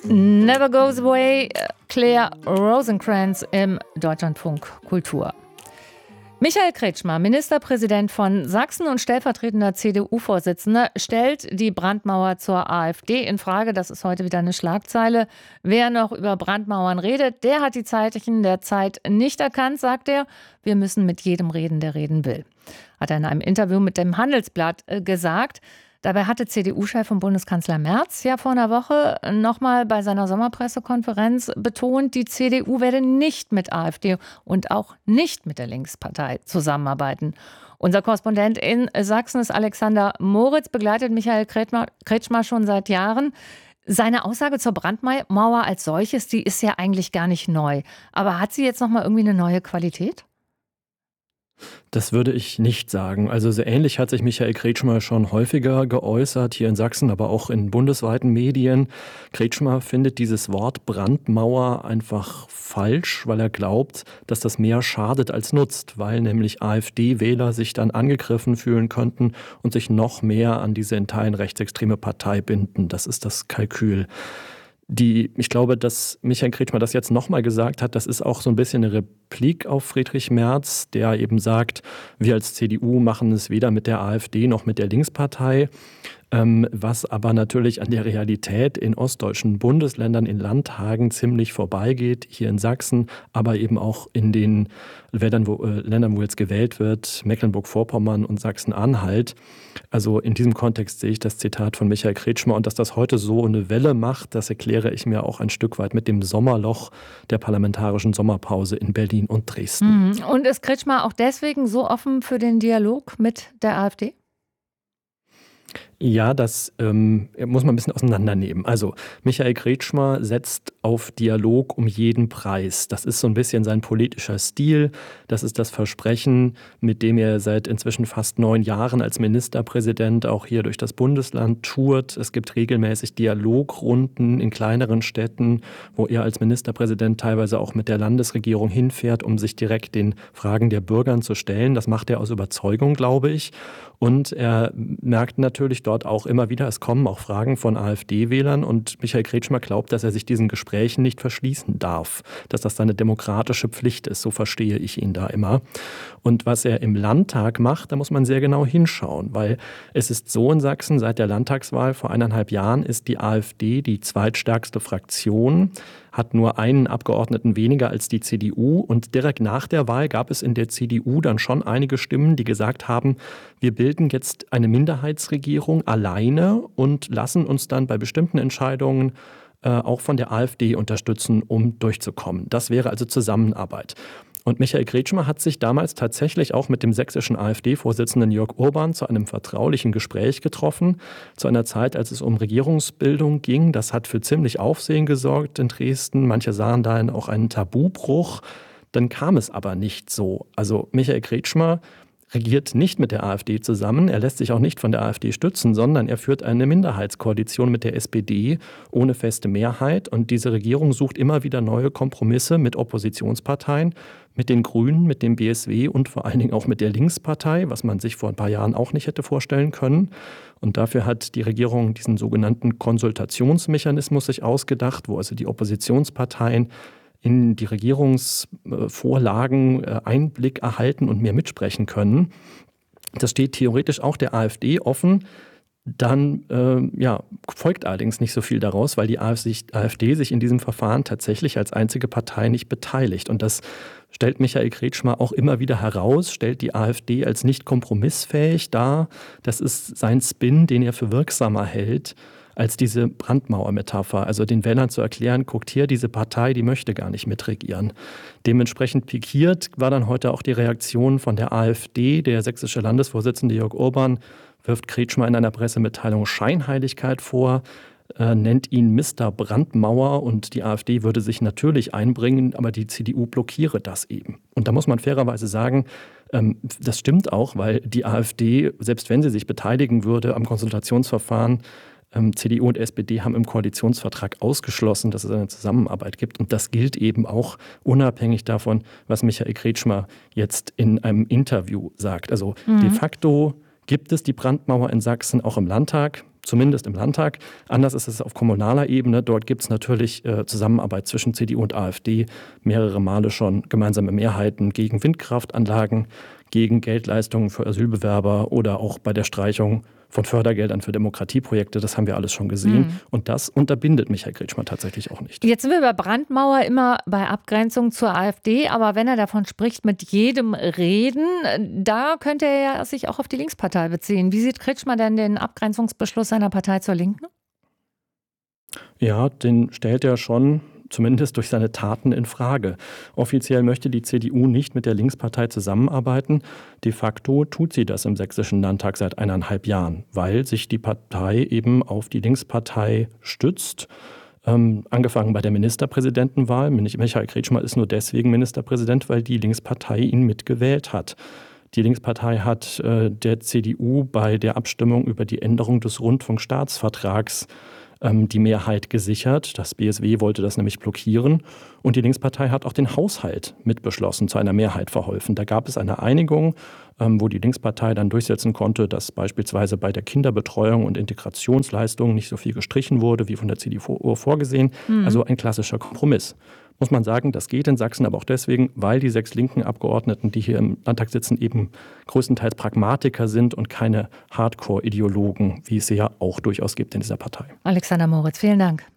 Never Goes Away, Claire Rosenkranz im Deutschlandfunk Kultur. Michael Kretschmer, Ministerpräsident von Sachsen und stellvertretender CDU-Vorsitzender, stellt die Brandmauer zur AfD in Frage. Das ist heute wieder eine Schlagzeile. Wer noch über Brandmauern redet, der hat die Zeichen der Zeit nicht erkannt, sagt er. Wir müssen mit jedem reden, der reden will. Hat er in einem Interview mit dem Handelsblatt gesagt. Dabei hatte CDU-Chef und Bundeskanzler Merz ja vor einer Woche nochmal bei seiner Sommerpressekonferenz betont, die CDU werde nicht mit AfD und auch nicht mit der Linkspartei zusammenarbeiten. Unser Korrespondent in Sachsen ist Alexander Moritz, begleitet Michael Kretschmer schon seit Jahren. Seine Aussage zur Brandmauer als solches, die ist ja eigentlich gar nicht neu. Aber hat sie jetzt nochmal irgendwie eine neue Qualität? Das würde ich nicht sagen. Also so ähnlich hat sich Michael Kretschmer schon häufiger geäußert, hier in Sachsen, aber auch in bundesweiten Medien. Kretschmer findet dieses Wort Brandmauer einfach falsch, weil er glaubt, dass das mehr schadet als nutzt, weil nämlich AfD-Wähler sich dann angegriffen fühlen könnten und sich noch mehr an diese in Teilen rechtsextreme Partei binden. Das ist das Kalkül. Ich glaube, dass Michael Kretschmer das jetzt nochmal gesagt hat, das ist auch so ein bisschen eine Replik auf Friedrich Merz, der eben sagt, wir als CDU machen es weder mit der AfD noch mit der Linkspartei, was aber natürlich an der Realität in ostdeutschen Bundesländern, in Landtagen ziemlich vorbeigeht, hier in Sachsen, aber eben auch in den Ländern, wo jetzt gewählt wird, Mecklenburg-Vorpommern und Sachsen-Anhalt. Also in diesem Kontext sehe ich das Zitat von Michael Kretschmer und dass das heute so eine Welle macht, das erkläre ich mir auch ein Stück weit mit dem Sommerloch der parlamentarischen Sommerpause in Berlin und Dresden. Und ist Kretschmer auch deswegen so offen für den Dialog mit der AfD? Ja, das muss man ein bisschen auseinandernehmen. Also Michael Kretschmer setzt auf Dialog um jeden Preis. Das ist so ein bisschen sein politischer Stil. Das ist das Versprechen, mit dem er seit inzwischen fast 9 Jahren als Ministerpräsident auch hier durch das Bundesland tourt. Es gibt regelmäßig Dialogrunden in kleineren Städten, wo er als Ministerpräsident teilweise auch mit der Landesregierung hinfährt, um sich direkt den Fragen der Bürger zu stellen. Das macht er aus Überzeugung, glaube ich. Und er merkt natürlich dort auch immer wieder, es kommen auch Fragen von AfD-Wählern und Michael Kretschmer glaubt, dass er sich diesen Gesprächen nicht verschließen darf, dass das seine demokratische Pflicht ist, so verstehe ich ihn da immer. Und was er im Landtag macht, da muss man sehr genau hinschauen, weil es ist so in Sachsen, seit der Landtagswahl vor 1,5 Jahren ist die AfD die zweitstärkste Fraktion, hat nur einen Abgeordneten weniger als die CDU und direkt nach der Wahl gab es in der CDU dann schon einige Stimmen, die gesagt haben, wir bilden jetzt eine Minderheitsregierung alleine und lassen uns dann bei bestimmten Entscheidungen auch von der AfD unterstützen, um durchzukommen. Das wäre also Zusammenarbeit. Und Michael Kretschmer hat sich damals tatsächlich auch mit dem sächsischen AfD-Vorsitzenden Jörg Urban zu einem vertraulichen Gespräch getroffen, zu einer Zeit, als es um Regierungsbildung ging. Das hat für ziemlich Aufsehen gesorgt in Dresden. Manche sahen darin auch einen Tabubruch. Dann kam es aber nicht so. Also Michael Kretschmer regiert nicht mit der AfD zusammen. Er lässt sich auch nicht von der AfD stützen, sondern er führt eine Minderheitskoalition mit der SPD ohne feste Mehrheit. Und diese Regierung sucht immer wieder neue Kompromisse mit Oppositionsparteien, mit den Grünen, mit dem BSW und vor allen Dingen auch mit der Linkspartei, was man sich vor ein paar Jahren auch nicht hätte vorstellen können. Und dafür hat die Regierung diesen sogenannten Konsultationsmechanismus sich ausgedacht, wo also die Oppositionsparteien in die Regierungsvorlagen Einblick erhalten und mehr mitsprechen können. Das steht theoretisch auch der AfD offen. Dann folgt allerdings nicht so viel daraus, weil die AfD sich in diesem Verfahren tatsächlich als einzige Partei nicht beteiligt. Und das stellt Michael Kretschmer auch immer wieder heraus, stellt die AfD als nicht kompromissfähig dar. Das ist sein Spin, den er für wirksamer hält als diese Brandmauer-Metapher, also den Wählern zu erklären, guckt hier, diese Partei, die möchte gar nicht mitregieren. Dementsprechend pikiert war dann heute auch die Reaktion von der AfD. Der sächsische Landesvorsitzende Jörg Urban wirft Kretschmer in einer Pressemitteilung Scheinheiligkeit vor, nennt ihn Mr. Brandmauer und die AfD würde sich natürlich einbringen, aber die CDU blockiere das eben. Und da muss man fairerweise sagen, das stimmt auch, weil die AfD, selbst wenn sie sich beteiligen würde am Konsultationsverfahren, CDU und SPD haben im Koalitionsvertrag ausgeschlossen, dass es eine Zusammenarbeit gibt. Und das gilt eben auch unabhängig davon, was Michael Kretschmer jetzt in einem Interview sagt. Also de facto gibt es die Brandmauer in Sachsen auch im Landtag. zumindest im Landtag. Anders ist es auf kommunaler Ebene. Dort gibt es natürlich Zusammenarbeit zwischen CDU und AfD, mehrere Male schon gemeinsame Mehrheiten gegen Windkraftanlagen, gegen Geldleistungen für Asylbewerber oder auch bei der Streichung von Fördergeldern für Demokratieprojekte. Das haben wir alles schon gesehen. Und das unterbindet Michael Kretschmer tatsächlich auch nicht. Jetzt sind wir bei Brandmauer immer bei Abgrenzung zur AfD. Aber wenn er davon spricht, mit jedem reden, da könnte er ja sich auch auf die Linkspartei beziehen. Wie sieht Kretschmer denn den Abgrenzungsbeschluss seiner Partei zur Linken? Ja, den stellt er schon zumindest durch seine Taten in Frage. Offiziell möchte die CDU nicht mit der Linkspartei zusammenarbeiten. De facto tut sie das im Sächsischen Landtag seit 1,5 Jahren, weil sich die Partei eben auf die Linkspartei stützt. Angefangen bei der Ministerpräsidentenwahl. Michael Kretschmer ist nur deswegen Ministerpräsident, weil die Linkspartei ihn mitgewählt hat. Die Linkspartei hat der CDU bei der Abstimmung über die Änderung des Rundfunkstaatsvertrags die Mehrheit gesichert. Das BSW wollte das nämlich blockieren. Und die Linkspartei hat auch den Haushalt mitbeschlossen, zu einer Mehrheit verholfen. Da gab es eine Einigung, wo die Linkspartei dann durchsetzen konnte, dass beispielsweise bei der Kinderbetreuung und Integrationsleistung nicht so viel gestrichen wurde, wie von der CDU vorgesehen. Also ein klassischer Kompromiss. Muss man sagen, das geht in Sachsen aber auch deswegen, weil die 6 linken Abgeordneten, die hier im Landtag sitzen, eben größtenteils Pragmatiker sind und keine Hardcore-Ideologen, wie es sie ja auch durchaus gibt in dieser Partei. Alexander Moritz, vielen Dank.